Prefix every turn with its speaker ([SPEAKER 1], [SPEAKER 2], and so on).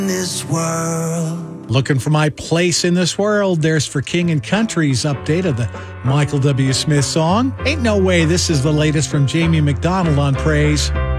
[SPEAKER 1] this world.
[SPEAKER 2] Looking for my place in this world? There's For King and Country's update of the Michael W. Smith song. Ain't No Way. This is the latest from Jamie McDonald on Praise.